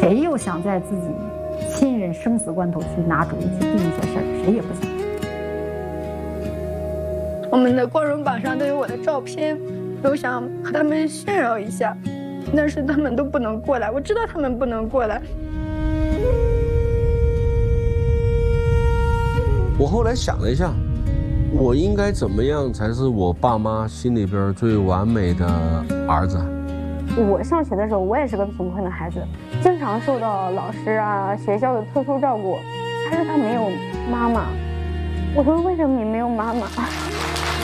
谁又想在自己亲人生死关头去拿主意去定一些事儿？谁也不想。 我们的光荣榜上都有我的照片，都想和他们炫耀一下，但是他们都不能过来。我知道他们不能过来。 我后来想了一下，我应该怎么样才是我爸妈心里边最完美的儿子？ 我上学的时候，我也是个贫困的孩子，经常受到老师啊、学校的特殊照顾。但是他没有妈妈。我说为什么你没有妈妈？